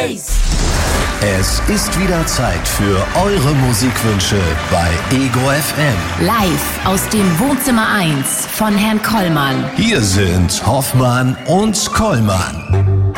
Bass. Es ist wieder Zeit für eure Musikwünsche bei Ego FM. Live aus dem Wohnzimmer 1 von Herrn Kollmann. Hier sind Hoffmann und Kollmann.